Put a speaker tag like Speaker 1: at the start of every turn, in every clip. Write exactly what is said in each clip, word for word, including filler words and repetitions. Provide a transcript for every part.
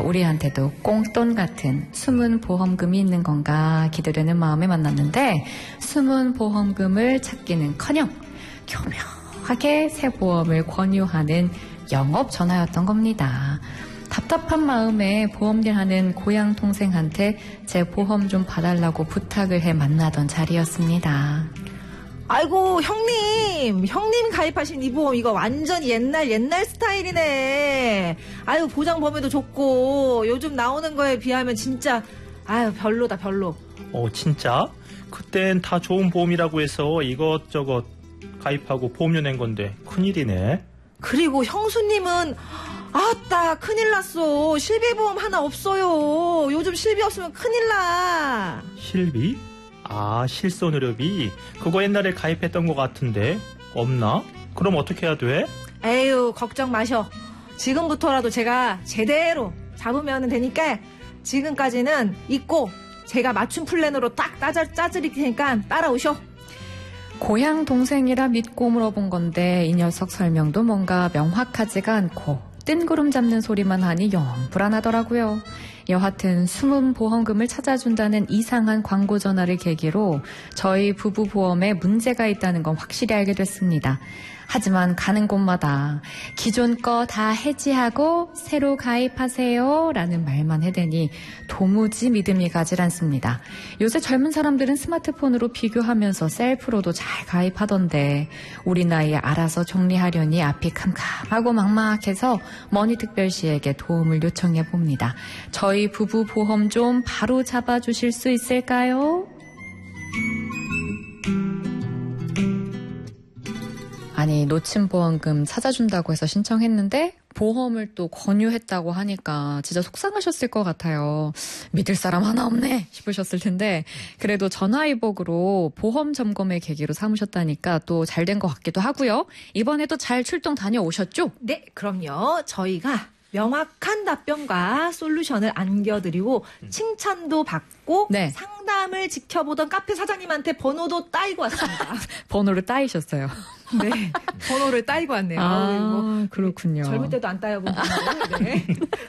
Speaker 1: 우리한테도 꽁돈 같은 숨은 보험금이 있는 건가 기대되는 마음에 만났는데 숨은 보험금을 찾기는커녕 교묘하게 새 보험을 권유하는 영업 전화였던 겁니다. 답답한 마음에 보험일 하는 고향 동생한테 제 보험 좀 봐달라고 부탁을 해 만나던 자리였습니다.
Speaker 2: 아이고 형님 형님 가입하신 이 보험 이거 완전 옛날 옛날 스타일이네. 아유 보장 범위도 좋고 요즘 나오는 거에 비하면 진짜 아유 별로다 별로.
Speaker 3: 어 진짜? 그땐 다 좋은 보험이라고 해서 이것저것 가입하고 보험료 낸 건데 큰일이네.
Speaker 2: 그리고 형수님은 아따 큰일 났어. 실비보험 하나 없어요. 요즘 실비 없으면 큰일 나.
Speaker 3: 실비? 아 실손의료비? 그거 옛날에 가입했던 것 같은데 없나? 그럼 어떻게 해야 돼?
Speaker 2: 에휴 걱정 마셔. 지금부터라도 제가 제대로 잡으면 되니까 지금까지는 있고 제가 맞춤 플랜으로 딱 따져, 짜드릴 테니까 따라오셔.
Speaker 1: 고향 동생이라 믿고 물어본 건데 이 녀석 설명도 뭔가 명확하지가 않고 뜬구름 잡는 소리만 하니 영 불안하더라고요. 여하튼 숨은 보험금을 찾아준다는 이상한 광고 전화를 계기로 저희 부부 보험에 문제가 있다는 건 확실히 알게 됐습니다. 하지만 가는 곳마다 기존 거 다 해지하고 새로 가입하세요 라는 말만 해대니 도무지 믿음이 가질 않습니다. 요새 젊은 사람들은 스마트폰으로 비교하면서 셀프로도 잘 가입하던데 우리 나이에 알아서 정리하려니 앞이 캄캄하고 막막해서 머니특별시에게 도움을 요청해 봅니다. 저희 부부 보험 좀 바로 잡아주실 수 있을까요? 아니 놓친 보험금 찾아준다고 해서 신청했는데 보험을 또 권유했다고 하니까 진짜 속상하셨을 것 같아요. 믿을 사람 하나 없네 싶으셨을 텐데 그래도 전화위복으로 보험 점검의 계기로 삼으셨다니까 또 잘 된 것 같기도 하고요. 이번에도 잘 출동 다녀오셨죠?
Speaker 2: 네, 그럼요. 저희가 명확한 답변과 솔루션을 안겨드리고 칭찬도 받고
Speaker 1: 네.
Speaker 2: 상담을 지켜보던 카페 사장님한테 번호도 따이고 왔습니다.
Speaker 1: 번호를 따이셨어요.
Speaker 2: 네, 번호를 따이고 왔네요.
Speaker 1: 아,
Speaker 2: 뭐,
Speaker 1: 그렇군요.
Speaker 2: 젊을 때도 안 따여본 번호. 네.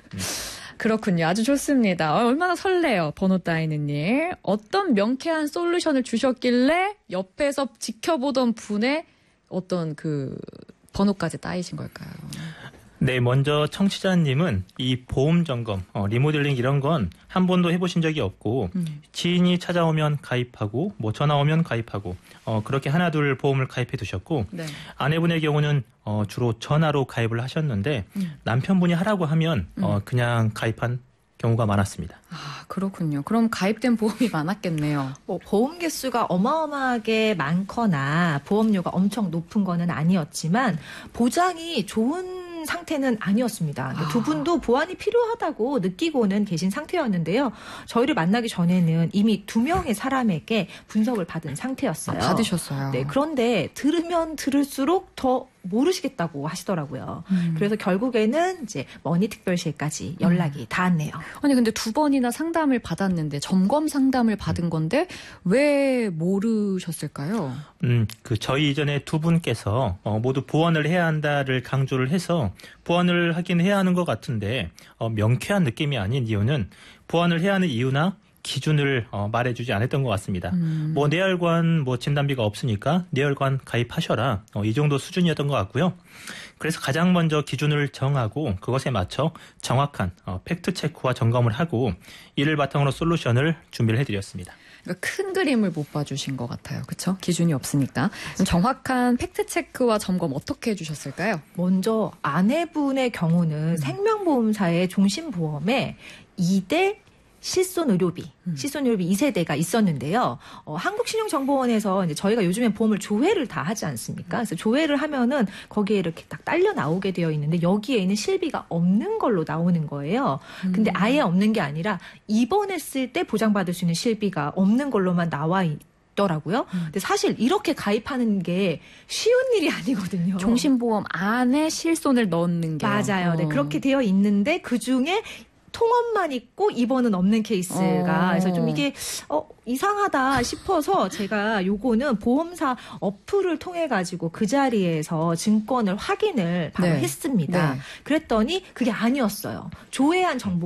Speaker 1: 그렇군요. 아주 좋습니다. 얼마나 설레요. 번호 따이는 일. 어떤 명쾌한 솔루션을 주셨길래 옆에서 지켜보던 분의 어떤 그 번호까지 따이신 걸까요?
Speaker 3: 네, 먼저 청취자님은 이 보험 점검, 어, 리모델링 이런 건 한 번도 해보신 적이 없고 음. 지인이 찾아오면 가입하고 뭐 전화 오면 가입하고 어, 그렇게 하나둘 보험을 가입해 두셨고 네. 아내분의 경우는 어, 주로 전화로 가입을 하셨는데 음. 남편분이 하라고 하면 음. 어, 그냥 가입한 경우가 많았습니다.
Speaker 1: 아, 그렇군요. 그럼 가입된 보험이 많았겠네요.
Speaker 2: 뭐 보험 개수가 어마어마하게 많거나 보험료가 엄청 높은 거는 아니었지만 보장이 좋은 상태는 아니었습니다. 아. 두 분도 보완이 필요하다고 느끼고는 계신 상태였는데요. 저희를 만나기 전에는 이미 두 명의 사람에게 분석을 받은 상태였어요.
Speaker 1: 아, 받으셨어요?
Speaker 2: 네, 그런데 들으면 들을수록 더 모르시겠다고 하시더라고요. 음. 그래서 결국에는 이제 머니특별시에까지 연락이 음. 닿았네요.
Speaker 1: 아니 근데 두 번이나 상담을 받았는데 점검 상담을 받은 건데 왜 모르셨을까요?
Speaker 3: 음, 그 저희 이전에 두 분께서 어, 모두 보완을 해야 한다를 강조를 해서 보완을 하긴 해야 하는 것 같은데 어, 명쾌한 느낌이 아닌 이유는 보완을 해야 하는 이유나 기준을 어, 말해주지 않았던 것 같습니다. 음. 뭐 뇌혈관 뭐 진단비가 없으니까 뇌혈관 가입하셔라 어, 이 정도 수준이었던 것 같고요. 그래서 가장 먼저 기준을 정하고 그것에 맞춰 정확한 어, 팩트 체크와 점검을 하고 이를 바탕으로 솔루션을 준비를 해드렸습니다.
Speaker 1: 그러니까 큰 그림을 못 봐주신 것 같아요. 그렇죠? 기준이 없으니까. 정확한 팩트 체크와 점검 어떻게 해주셨을까요?
Speaker 2: 먼저 아내분의 경우는 음. 생명보험사의 종신보험에 이 대 실손의료비, 음. 실손의료비 이 세대가 있었는데요. 어, 한국신용정보원에서 이제 저희가 요즘엔 보험을 조회를 다 하지 않습니까? 그래서 조회를 하면은 거기에 이렇게 딱 딸려 나오게 되어 있는데 여기에는 실비가 없는 걸로 나오는 거예요. 음. 근데 아예 없는 게 아니라 입원했을 때 보장받을 수 있는 실비가 없는 걸로만 나와 있 더라고요. 음. 근데 사실 이렇게 가입하는 게 쉬운 일이 아니거든요.
Speaker 1: 종신보험 안에 실손을 넣는 게
Speaker 2: 맞아요. 어. 네, 그렇게 되어 있는데 그 중에 통원만 있고 입원은 없는 케이스가 어. 그래서 좀 이게 어, 이상하다 싶어서 제가 요거는 보험사 어플을 통해 가지고 그 자리에서 증권을 확인을 바로 네. 했습니다. 네. 그랬더니 그게 아니었어요. 조회한 정보